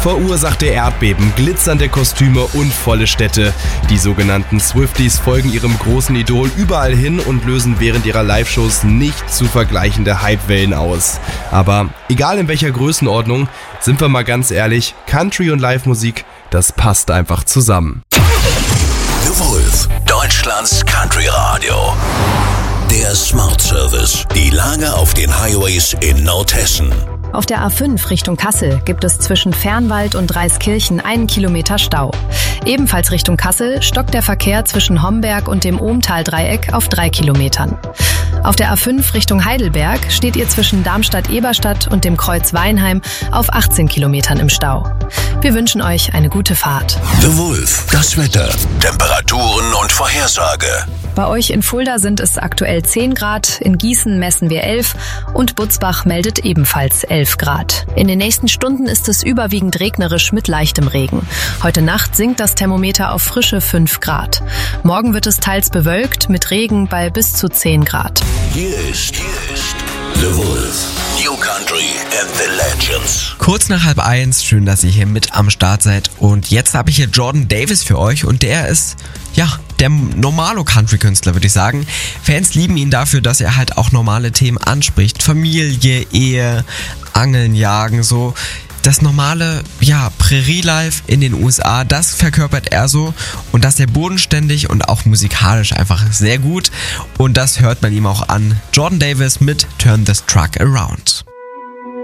verursachte Erdbeben, glitzernde Kostüme und volle Städte. Die sogenannten Swifties folgen ihrem großen Idol überall hin und lösen während ihrer Live-Shows nicht zu vergleichende Hypewellen aus. Aber egal in welcher Größenordnung, sind wir mal ganz ehrlich, Country und Live-Musik, das passt einfach zusammen. The Wolf, Deutschlands Country Radio. Der Smart Service. Die Lage auf den Highways in Nordhessen. Auf der A5 Richtung Kassel gibt es zwischen Fernwald und Reiskirchen 1 Kilometer Stau. Ebenfalls Richtung Kassel stockt der Verkehr zwischen Homberg und dem Ohmtal-Dreieck auf 3 Kilometern. Auf der A5 Richtung Heidelberg steht ihr zwischen Darmstadt-Eberstadt und dem Kreuz Weinheim auf 18 Kilometern im Stau. Wir wünschen euch eine gute Fahrt. The Wolf, das Wetter, Temperaturen und Vorhersage. Bei euch in Fulda sind es aktuell 10 Grad, in Gießen messen wir 11 und Butzbach meldet ebenfalls 11 Grad. In den nächsten Stunden ist es überwiegend regnerisch mit leichtem Regen. Heute Nacht sinkt das Thermometer auf frische 5 Grad. Morgen wird es teils bewölkt mit Regen bei bis zu 10 Grad. Hier ist The Wolf. New Country and the Legends. Kurz nach 12:30, schön, dass ihr hier mit am Start seid. Und jetzt habe ich hier Jordan Davis für euch und der ist, der Normalo-Country-Künstler, würde ich sagen. Fans lieben ihn dafür, dass er halt auch normale Themen anspricht. Familie, Ehe, Angeln, Jagen, so. Das normale, Prärie-Life in den USA, das verkörpert er so. Und das sehr bodenständig und auch musikalisch einfach sehr gut. Und das hört man ihm auch an. Jordan Davis mit Turn This Truck Around.